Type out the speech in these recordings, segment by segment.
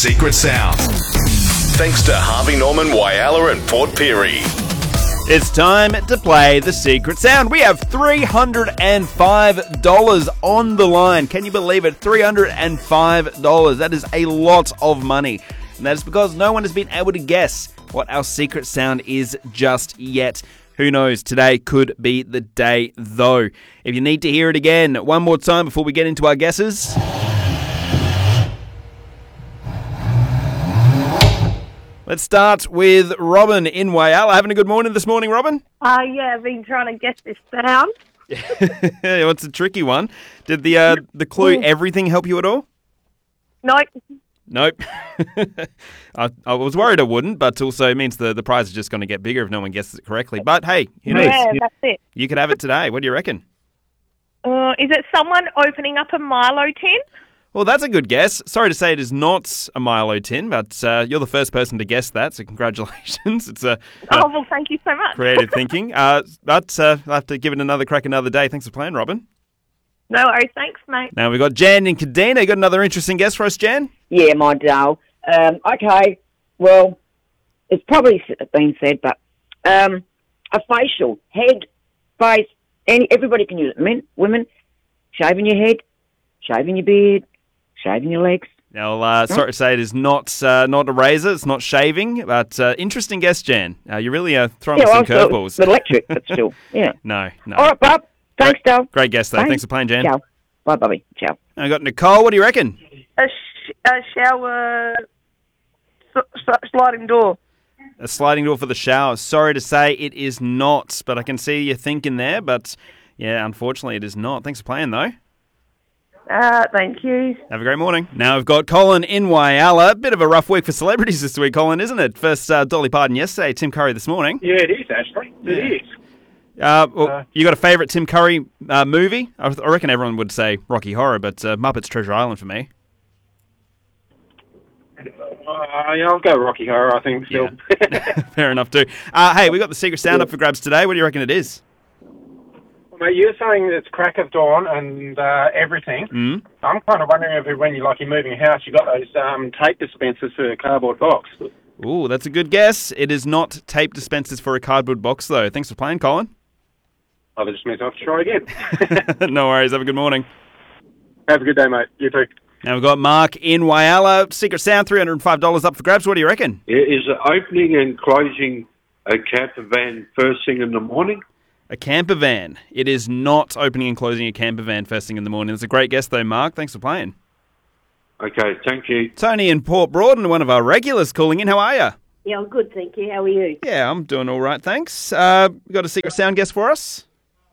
Secret Sound. Thanks to Harvey Norman, Whyalla and Port Pirie. It's time to play the Secret Sound. We have $305 on the line. Can you believe it? $305. That is a lot of money. And that is because no one has been able to guess what our secret sound is just yet. Who knows? Today could be the day, though. If you need to hear it again one more time before we get into our guesses. Let's start with Robin in Whyalla. Having a good morning this morning, Robin? Yeah, I've been trying to guess this sound. Well, it's a tricky one. Did the clue everything help you at all? Nope. I was worried I wouldn't, but also it means the prize is just going to get bigger if no one guesses it correctly. But hey, who knows? Yeah, that's it. You could have it today. What do you reckon? Is it someone opening up a Milo tin? Well, that's a good guess. Sorry to say it is not a Milo tin, but you're the first person to guess that, so congratulations. It's well, thank you so much. creative thinking. But I'll have to give it another crack another day. Thanks for playing, Robin. No worries. Thanks, mate. Now we've got Jan in Kadina. You got another interesting guess for us, Jan? Yeah, my doll. Okay, well, it's probably been said, but a facial, head, face, everybody can use it. Men, women, shaving your head, shaving your beard, shaving your legs. Now, sorry to say it is not a razor, it's not shaving, but interesting guess, Jan. You really are throwing us some curveballs. It's electric, but still, yeah. No. All right, Bob. Thanks, Dale. Great guess, though. Bye. Thanks for playing, Jan. Ciao. Bye, Bobby. Ciao. I got Nicole. What do you reckon? A shower sliding door. A sliding door for the shower. Sorry to say it is not, but I can see you thinking there. But, yeah, unfortunately it is not. Thanks for playing, though. Thank you. Have a great morning. Now we've got Colin in Whyalla. Bit of a rough week for celebrities this week, Colin, isn't it? First Dolly Parton yesterday, Tim Curry this morning. Yeah, it is, Ashley. It is. You got a favourite Tim Curry movie? I reckon everyone would say Rocky Horror, but Muppets Treasure Island for me. Yeah, I'll go Rocky Horror, I think, still. Yeah. Fair enough, too. Hey, we got the secret sound up for grabs today. What do you reckon it is? Well, mate, you're saying it's crack of dawn and everything. Mm. I'm kind of wondering if when you're moving a house, you got those tape dispensers for a cardboard box. Ooh, that's a good guess. It is not tape dispensers for a cardboard box, though. Thanks for playing, Colin. I'll just means I have to try again. No worries. Have a good morning. Have a good day, mate. You too. Now we've got Mark in Whyalla. Secret sound, $305 up for grabs. What do you reckon? Is it opening and closing a camper van first thing in the morning? A camper van. It is not opening and closing a camper van first thing in the morning. That's a great guess, though, Mark. Thanks for playing. Okay, thank you. Tony in Port Broadden, one of our regulars calling in. How are you? Yeah, I'm good, thank you. How are you? Yeah, I'm doing all right, thanks. You got a secret sound guess for us?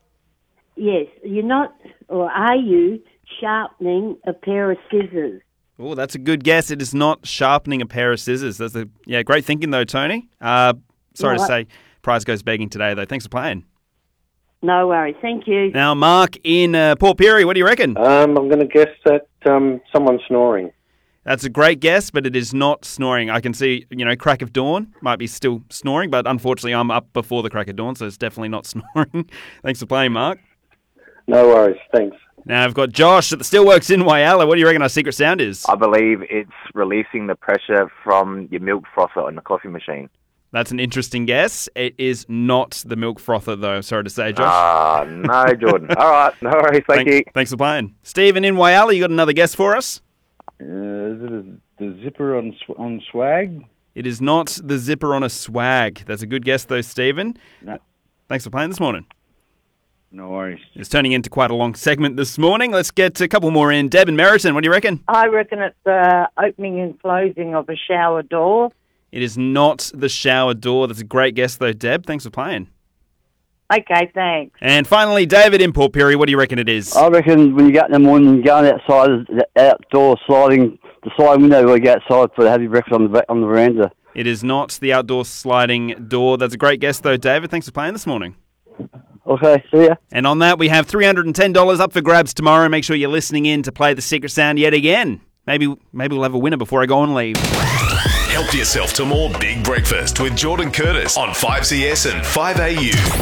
Yes. You're not, or are you, sharpening a pair of scissors? Oh, that's a good guess. It is not sharpening a pair of scissors. That's great thinking, though, Tony. Sorry to say, prize goes begging today, though. Thanks for playing. No worries. Thank you. Now, Mark in Port Pirie, what do you reckon? I'm going to guess that someone's snoring. That's a great guess, but it is not snoring. I can see, crack of dawn might be still snoring, but unfortunately I'm up before the crack of dawn, so it's definitely not snoring. Thanks for playing, Mark. No worries, thanks. Now I've got Josh at the Steelworks in Whyalla. What do you reckon our secret sound is? I believe it's releasing the pressure from your milk frother in the coffee machine. That's an interesting guess. It is not the milk frother, though. Sorry to say, Josh. No, Jordan. All right, no worries. Thank you. Thanks for playing. Stephen in Whyalla, you got another guess for us? Is it the zipper on swag? It is not the zipper on a swag. That's a good guess, though, Stephen. No. Thanks for playing this morning. No worries. It's turning into quite a long segment this morning. Let's get a couple more in. Deb and Meriton, what do you reckon? I reckon it's the opening and closing of a shower door. It is not the shower door. That's a great guess, though, Deb. Thanks for playing. Okay, thanks. And finally, David in Port Pirie, what do you reckon it is? I reckon when you get in the morning, going outside, the outdoor sliding, the sliding window where you go outside for the heavy breakfast on the veranda. It is not the outdoor sliding door. That's a great guess, though, David. Thanks for playing this morning. Okay, see ya. And on that, we have $310 up for grabs tomorrow. Make sure you're listening in to play the secret sound yet again. Maybe we'll have a winner before I go on leave. Help yourself to more Big Breakfast with Jordan Curtis on 5CS and 5AU.